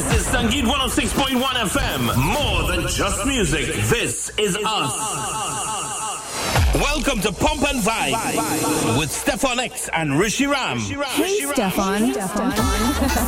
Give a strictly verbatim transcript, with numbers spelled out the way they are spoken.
This is Sangeet one oh six point one F M. More than just music. This is us. Welcome to Pump and Vibe with Stefan X and Rishi Ram. Hey, Stefan.